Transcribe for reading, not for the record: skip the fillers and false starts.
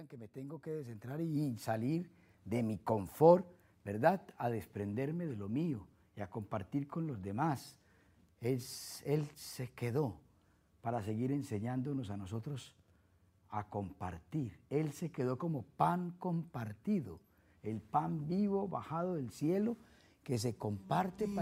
que me tengo que descentrar y salir de mi confort, ¿verdad? A desprenderme de lo mío y a compartir con los demás. Él se quedó para seguir enseñándonos a nosotros a compartir. Él se quedó como pan compartido, el pan vivo bajado del cielo que se comparte para